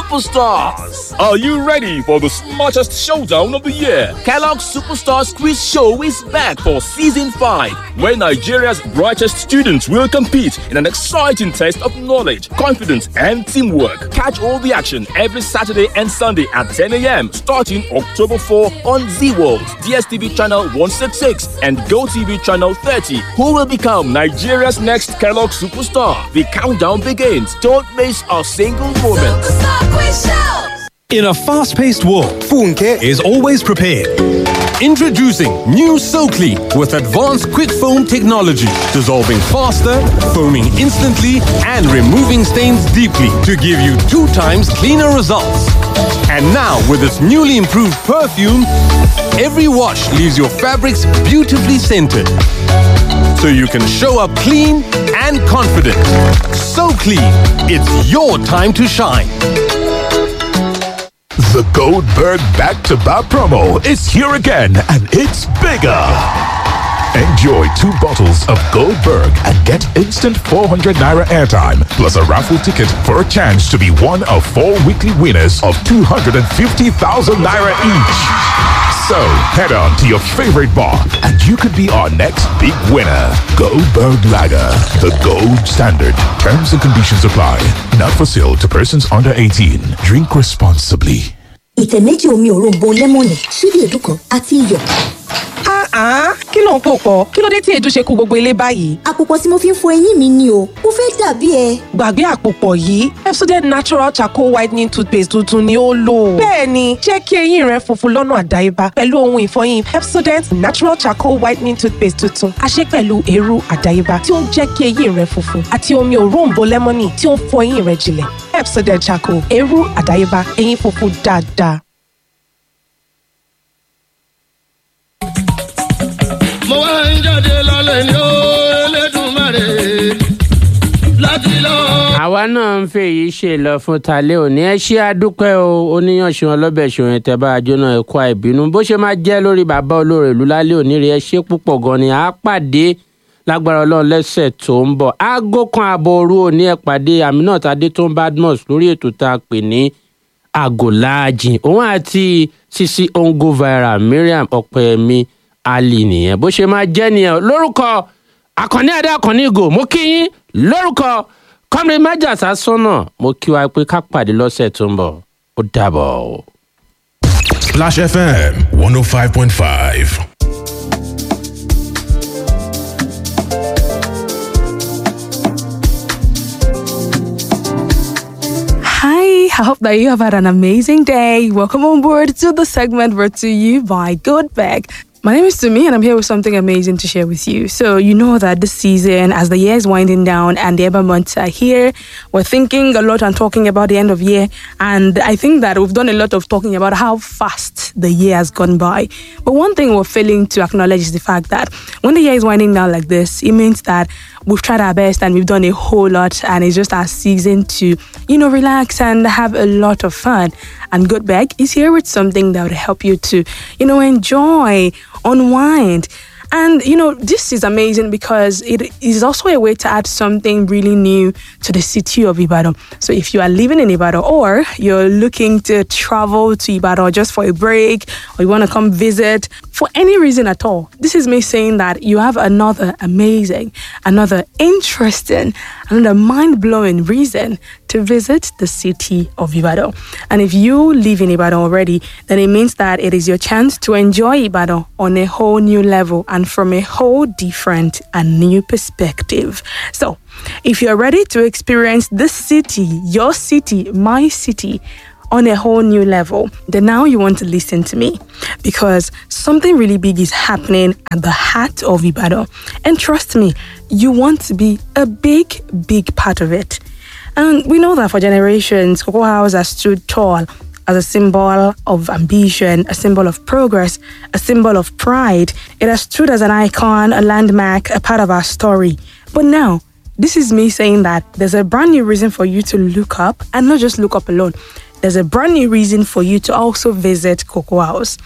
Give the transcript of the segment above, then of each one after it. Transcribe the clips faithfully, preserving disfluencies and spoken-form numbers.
Superstars. Are you ready for the smartest showdown of the year? Kellogg's Superstars Quiz Show is back for season five, where Nigeria's brightest students will compete in an exciting test of knowledge, confidence, and teamwork. Catch all the action every Saturday and Sunday at ten a.m. starting October fourth on Z World, D S T V channel one sixty-six, and GoTV channel thirty. Who will become Nigeria's next Kellogg Superstar? The countdown begins. Don't miss a single moment. In a fast-paced world, Funke is always prepared. Introducing new SoClean with advanced quick foam technology, dissolving faster, foaming instantly, and removing stains deeply to give you two times cleaner results. And now, with its newly improved perfume, every wash leaves your fabrics beautifully scented, so you can show up clean and confident. So clean, it's your time to shine. The Goldberg back-to-back promo is here again, and it's bigger. Enjoy two bottles of Goldberg and get instant four hundred naira airtime plus a raffle ticket for a chance to be one of four weekly winners of two hundred fifty thousand naira each. So head on to your favorite bar and you could be our next big winner. Goldberg Lager, the gold standard. Terms and conditions apply. Not for sale to persons under eighteen. Drink responsibly. Ìtẹ̀ méjì omi òróǹbó lẹ́mọ̀nì, ṣíbí èédú kan àti iyọ̀. Ah, kí ló ń pò pọ̀? Kí ló dé tí èédú ṣe kó gbogbo ilé báyìí? Àpòpọ̀ tí mo fi ń fọ eyín mi ni o, mo fẹ́ dàbí ẹ. Gbàgbé àpòpọ̀ yìí, Pepsodent Natural Charcoal Whitening Toothpaste tuntun ni ó lò. Bẹ́ẹ̀ni, jẹ́ kí eyín rẹ funfun lọ́nà àdáyébá pẹ̀lú ohun ìfọyín Pepsodent Natural Charcoal Whitening Toothpaste tuntun. A ṣe pẹ̀lú eérú àdáyébá tí ó ń jẹ́ kí eyín rẹ funfun àti omi òróǹbó lẹ́mọ́nì tí ó ń fọ eyín rẹ jinlẹ̀. Pepsodent Charcoal, eérú àdáyébá, eyín funfun dáadáa. mo wá ń jáde lálẹ́ ní ó Elédùmarè láti lọ. àwa náà ń fẹ́ yìí ṣe lọ fún talẹ́ òní ẹ ṣé àdúpẹ́ o oníyànṣe ọlọ́bẹ̀ ṣòwò tẹ́ bá jóná ẹ̀kọ́ àìbínú bó ṣe máa jẹ́ lórí bàbá olóore ìlú lálẹ́ òní rẹ̀ ẹ ṣé púpọ̀ gan ni a pàdé lágbára Ọlọ́run lẹ́sẹ̀ tó ń bọ̀ aago kan àbọ̀ òru òní ẹ pàdé Aminat Adétún Badmus lórí ètò tá a pè ní Àgòláàjìn òun àti Sisi Ongo Viral Mariam Ọpẹ́yẹmí Ali nìyẹn bó ṣe máa jẹ́ nìyẹn lórúkọ Àkànní Adé Àkànní Ìgò mo kí yín lórúkọ Kọ́mrẹ́ Májàsá Sọ́nà mo kí wa pé ká pàdé lọ́sẹ̀ tó ń bọ̀ ó dàbọ̀. Splash F M one oh five point five. Hi, I hope that you have had an amazing day. Welcome on board to the segment brought to you by Goldberg. My name is Sumi and I'm here with something amazing to share with you. So you know that this season, as the year is winding down and the Eba months are here, we're thinking a lot and talking about the end of year. And I think that we've done a lot of talking about how fast the year has gone by. But one thing we're failing to acknowledge is the fact that when the year is winding down like this, it means that we've tried our best and we've done a whole lot, and it's just our season to, you know, relax and have a lot of fun. And Goldberg is here with something that would help you to, you know, enjoy, unwind. And, you know, this is amazing because it is also a way to add something really new to the city of Ibadan. So if you are living in Ibadan or you're looking to travel to Ibadan just for a break, or you want to come visit for any reason at all, this is me saying that you have another amazing, another interesting, another mind-blowing reason to visit the city of Ibadan. And if you live in Ibadan already, then it means that it is your chance to enjoy Ibadan on a whole new level and from a whole different and new perspective. So, if you're ready to experience this city, your city, my city, on a whole new level, then now you want to listen to me, because something really big is happening at the heart of Ibadan. And trust me, you want to be a big, big part of it. And we know that for generations, Cocoa House has stood tall as a symbol of ambition, a symbol of progress, a symbol of pride. It has stood as an icon, a landmark, a part of our story. But now, this is me saying that there's a brand new reason for you to look up, and not just look up alone. There's a brand new reason for you to also visit Cocoa House.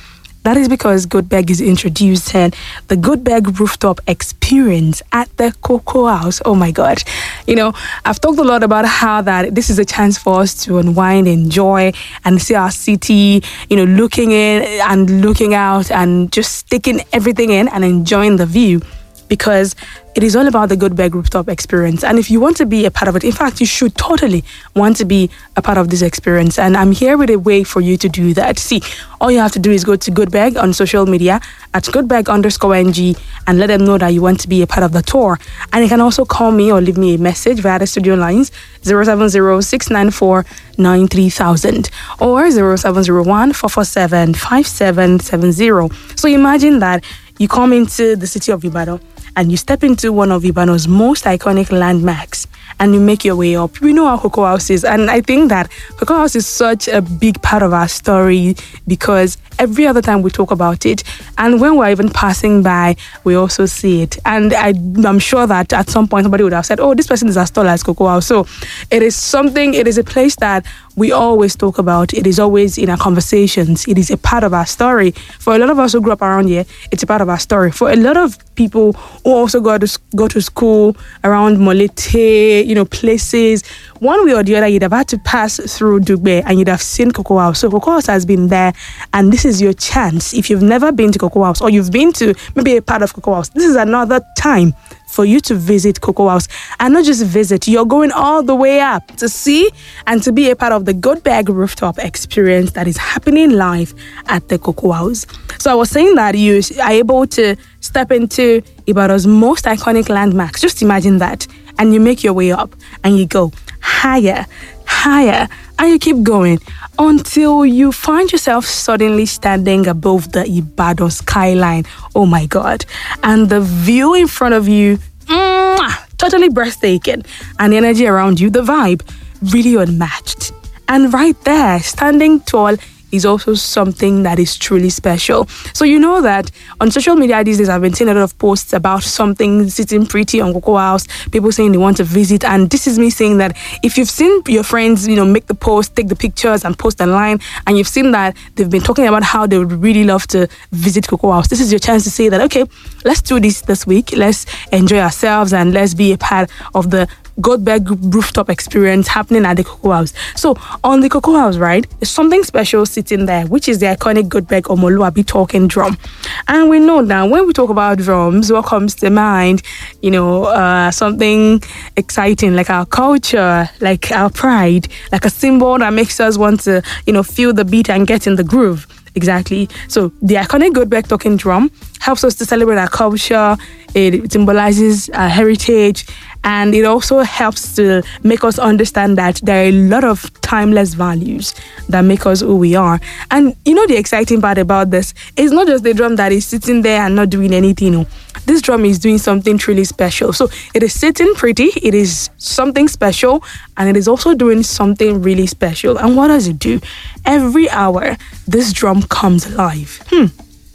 That is because Goodbeg is introducing the Goodbeg rooftop experience at the Cocoa House. Oh my God. You know, I've talked a lot about how that this is a chance for us to unwind, enjoy, and see our city, you know, looking in and looking out and just taking everything in and enjoying the view, because it is all about the Goodbeg rooftop experience. And if you want to be a part of it, in fact, you should totally want to be a part of this experience. And I'm here with a way for you to do that. See, all you have to do is go to Goodbeg on social media at Goodbeg underscore N G and let them know that you want to be a part of the tour. And you can also call me or leave me a message via the studio lines zero seven zero, six nine four, nine three thousand or zero seven zero one, four four seven, five seven seven zero. So imagine that you come into the city of Ibadan and you step into one of Ibadan's most iconic landmarks and you make your way up. We know how Cocoa House is, and I think that Cocoa House is such a big part of our story because every other time we talk about it, and when we're even passing by, we also see it. And I, I'm sure that at some point somebody would have said, oh, this person is as tall as Cocoa House. So it is something, it is a place that we always talk about. It is always in our conversations. It is a part of our story. For a lot of us who grew up around here, it's a part of our story. For a lot of people who also go to go to school around Molete, you know, places, one way or the other, you'd have had to pass through Dugbe and you'd have seen Cocoa House. So Cocoa House has been there, and this is your chance. If you've never been to Cocoa House, or you've been to maybe a part of Cocoa House, this is another time for you to visit Cocoa House. And not just visit, you're going all the way up to see and to be a part of the Goodbeg rooftop experience that is happening live at the Cocoa House. So I was saying that you are able to step into Ibadan's most iconic landmarks. Just imagine that. And you make your way up and you go higher, higher, and you keep going until you find yourself suddenly standing above the Ibadan skyline. Oh my God. And the view in front of you, mwah, totally breathtaking. And the energy around you, the vibe, really unmatched. And right there, standing tall, is also something that is truly special. So you know that on social media these days, I've been seeing a lot of posts about something sitting pretty on Cocoa House, people saying they want to visit, and this is me saying that if you've seen your friends, you know, make the post, take the pictures and post online, and you've seen that they've been talking about how they would really love to visit Cocoa House, this is your chance to say that, okay, let's do this this week, let's enjoy ourselves and let's be a part of the Goodbeg rooftop experience happening at the Cocoa House. So on the Cocoa House, right, there's something special sitting there, which is the iconic Goodbeg Omoluabi talking drum. And we know that when we talk about drums, what comes to mind, you know, uh, something exciting like our culture, like our pride, like a symbol that makes us want to, you know, feel the beat and get in the groove. Exactly. So the iconic Goodbeg talking drum helps us to celebrate our culture. It symbolizes our heritage, and it also helps to make us understand that there are a lot of timeless values that make us who we are. And you know the exciting part about this is not just the drum that is sitting there and not doing anything. No. This drum is doing something truly special. So it is sitting pretty, it is something special, and it is also doing something really special. And what does it do? Every hour, this drum comes alive. Hmm.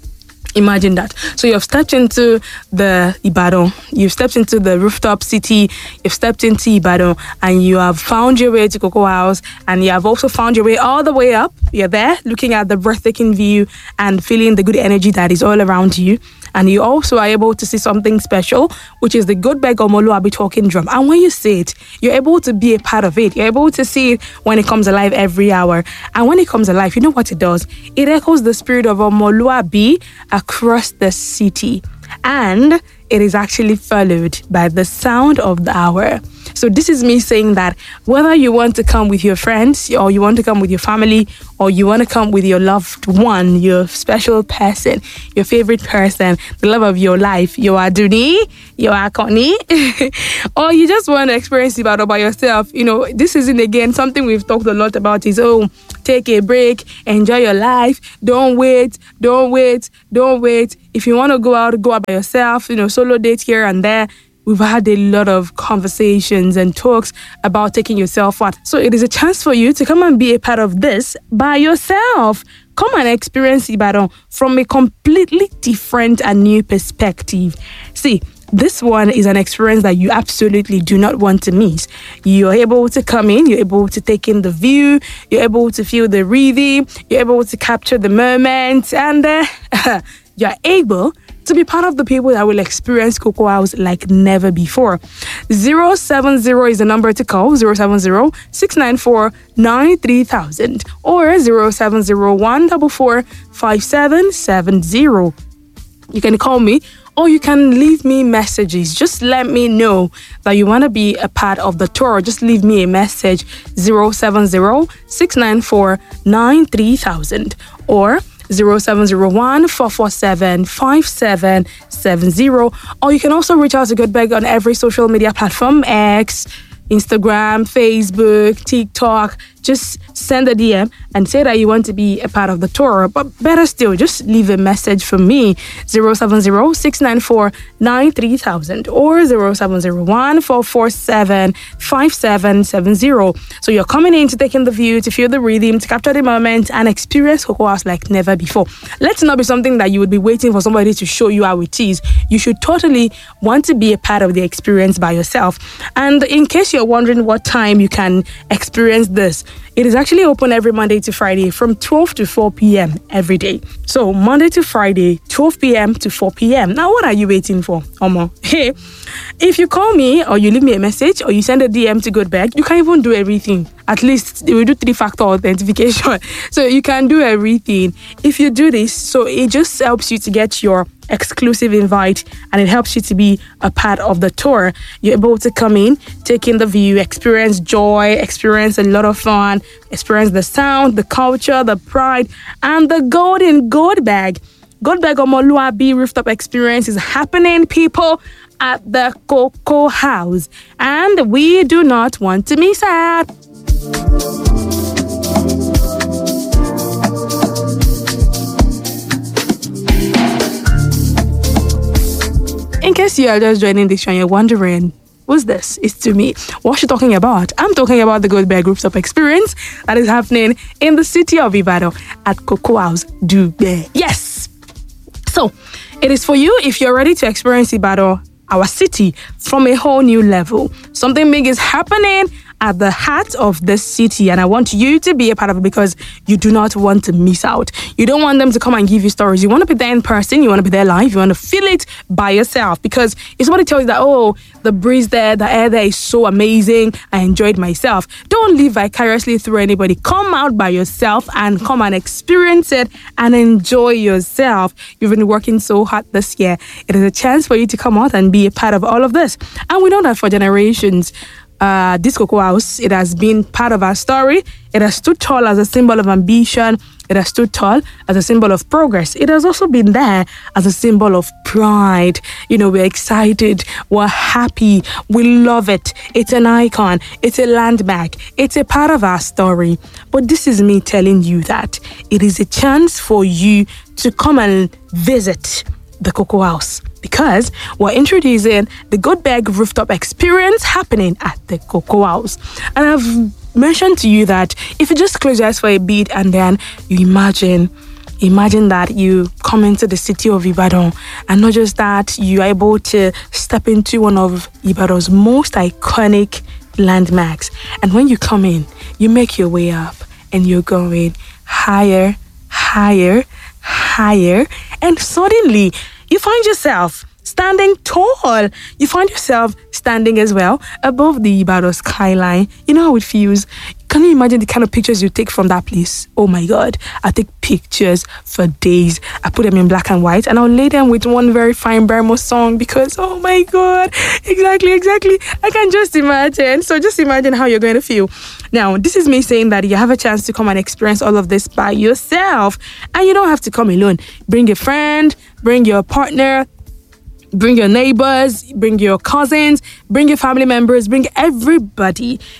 Imagine that. So you've stepped into the Ibadan, you've stepped into the rooftop city, you've stepped into Ibadan, and you have found your way to Cocoa House, and you have also found your way all the way up. You're there looking at the breathtaking view and feeling the good energy that is all around you. And you also are able to see something special, which is the Goodbeg Omoluabi talking drum. And when you see it, you're able to be a part of it. You're able to see it when it comes alive every hour. And when it comes alive, you know what it does? It echoes the spirit of Omoluabi across the city. And it is actually followed by the sound of the hour. So this is me saying that whether you want to come with your friends, or you want to come with your family, or you want to come with your loved one, your special person, your favorite person, the love of your life, your Aduni, your Akoni, or you just want to experience Ibadan by yourself, you know, this isn't again something we've talked a lot about is, oh, take a break, enjoy your life, don't wait, don't wait, don't wait. If you want to go out, go out by yourself, you know, solo date here and there. We've had a lot of conversations and talks about taking yourself out. So it is a chance for you to come and be a part of this by yourself. Come and experience Ibadan from a completely different and new perspective. See, this one is an experience that you absolutely do not want to miss. You're able to come in, you're able to take in the view, you're able to feel the rhythm, you're able to capture the moment, and uh, you're able to be part of the people that will experience Cocoa House like never before. zero seven zero is the number to call, zero seven zero, six nine four, nine three thousand or zero seven zero, one four four, five seven seven zero. You can call me or you can leave me messages. Just let me know that you want to be a part of the tour. Just leave me a message, zero seven zero, six nine four, nine three thousand or zero seven zero one, four four seven, five seven seven zero. Or you can also reach out to Goodbeg on every social media platform, X, Instagram, Facebook, TikTok. Just send a D M and say that you want to be a part of the tour. But better still, just leave a message for me, zero seven zero, six nine four, nine three thousand or zero seven zero one, four four seven, five seven seven zero. So you're coming in to take in the view, to feel the rhythm, to capture the moment and experience Cocoa House like never before. Let's not be something that you would be waiting for somebody to show you how it is. You should totally want to be a part of the experience by yourself. And in case you're wondering what time you can experience this, it is actually open every Monday to Friday from twelve to four p.m. every day. So Monday to Friday, twelve p.m. to four p.m. Now, what are you waiting for, Omo? Hey, if you call me or you leave me a message or you send a D M to Goodbeg, you can even do everything. At least they will do three-factor authentication. So you can do everything. If you do this, so it just helps you to get your exclusive invite and it helps you to be a part of the tour. You're able to come in, take in the view, experience joy, experience a lot of fun, experience the sound, the culture, the pride, and the golden Goodbeg. Goodbeg Omoluabi rooftop experience is happening, people, at the Cocoa House. And we do not want to miss out. In case you are just joining this show and you're wondering, who's this? It's to me. What's she talking about? I'm talking about the Goodbeg rooftop experience that is happening in the city of Ibadan at Cocoa House Dubai. Yes! So, it is for you if you're ready to experience Ibadan, our city, from a whole new level. Something big is happening at the heart of this city, and I want you to be a part of it because you do not want to miss out. You don't want them to come and give you stories. You want to be there in person, you want to be there live, you want to feel it by yourself, because if somebody tells you that, oh, the breeze there, the air there is so amazing, I enjoyed myself, don't live vicariously through anybody. Come out by yourself and come and experience it and enjoy yourself. You've been working so hard this year. It is a chance for you to come out and be a part of all of this. And we know that for generations, Uh, this Cocoa House, it has been part of our story. It has stood tall as a symbol of ambition. It has stood tall as a symbol of progress. It has also been there as a symbol of pride. You know, we're excited, we're happy, we love it. It's an icon, it's a landmark, it's a part of our story. But this is me telling you that it is a chance for you to come and visit the Cocoa House, because we're introducing the Goodbeg rooftop experience happening at the Cocoa House. And I've mentioned to you that if you just close your eyes for a bit and then you imagine, imagine that you come into the city of Ibadan, and not just that, you're able to step into one of Ibadan's most iconic landmarks. And when you come in, you make your way up and you're going higher, higher, higher, and suddenly you find yourself standing tall. You find yourself standing as well above the Ibadan skyline. You know how it feels? Can you imagine the kind of pictures you take from that place? Oh my God, I take pictures for days. I put them in black and white and I'll lay them with one very fine Bermo song because, oh my God, exactly, exactly. I can just imagine. So just imagine how you're going to feel. Now, this is me saying that you have a chance to come and experience all of this by yourself. And you don't have to come alone. Bring a friend, bring your partner, bring your neighbors, bring your cousins, bring your family members, bring everybody.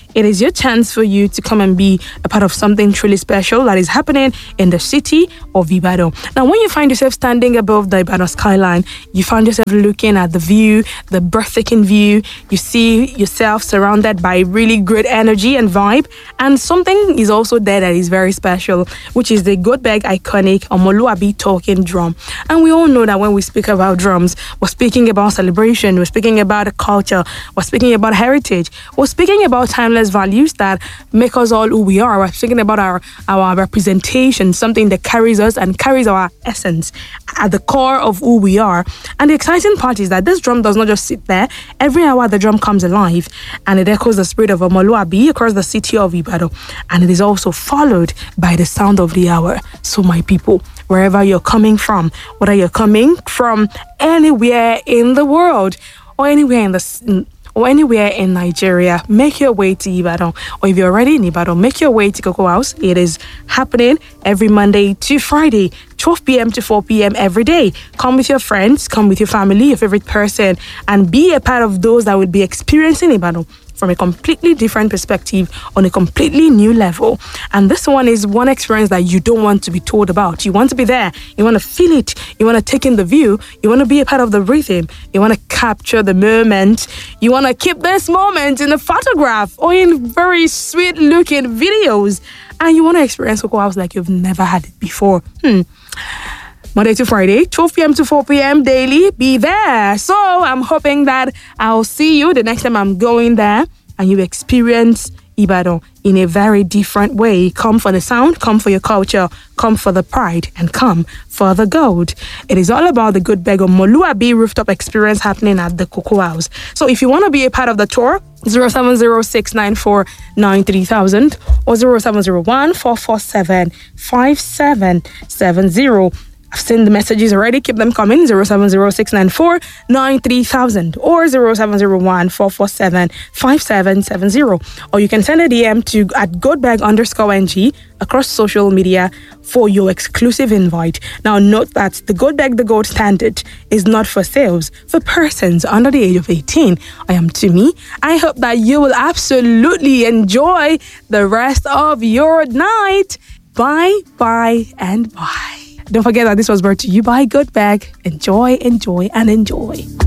it is your chance for you to come and be a part of something truly special that is happening in the city of Ibadan. Now, when you find yourself standing above the Ibadan skyline, you find yourself looking at the view, the breathtaking view, you see yourself surrounded by really great energy and vibe, and something is also there that is very special, which is the Goldberg iconic Omoluabi talking drum. And we all know that when we speak about drums, we're speaking about celebration, we're speaking about a culture, we're speaking about heritage, we're speaking about timeless values that make us all who we are. We're speaking about our, our representation, something that carries us and carries our essence at the core of who we are. And the exciting part is that this drum does not just sit there. Every hour the drum comes alive and it echoes the spirit of Omoluabi across the city of Ibadan. And it is also followed by the sound of the hour. So my people, wherever you're coming from, whether you're coming from anywhere in the world or anywhere in the or anywhere in Nigeria, make your way to Ibadan. Or if you're already in Ibadan, make your way to Cocoa House. It is happening every Monday to Friday, twelve p.m. to four p.m. every day. Come with your friends, come with your family, your favorite person, and be a part of those that will be experiencing Ibadan from a completely different perspective on a completely new level. And this one is one experience that you don't want to be told about. You want to be there. You want to feel it. You want to take in the view. You want to be a part of the rhythm. You want to capture the moment. You want to keep this moment in a photograph or in very sweet looking videos. And you want to experience Cocoa House like you've never had it before. Hmm. Monday to Friday, twelve p.m. to four p.m. daily. Be there. So I'm hoping that I'll see you the next time I'm going there and you experience Ibadan in a very different way. Come for the sound, come for your culture, come for the pride, and come for the gold. It is all about the Goldberg Omoluabi rooftop experience happening at the Cocoa House. So if you want to be a part of the tour, zero seven zero six nine four nine three thousand or zero seven zero one four four seven five seven seven zero. I've seen the messages already. Keep them coming. zero seven zero six nine four nine three thousand or zero seven zero one four four seven five seven seven zero. Or you can send a D M to at Goldberg underscore N G across social media for your exclusive invite. Now, note that the Goldberg The Gold Standard is not for sales for persons under the age of eighteen. I am Tumi. I hope that you will absolutely enjoy the rest of your night. Bye, bye, and bye. Don't forget that this was brought to you by Goldberg. Enjoy, enjoy, and enjoy.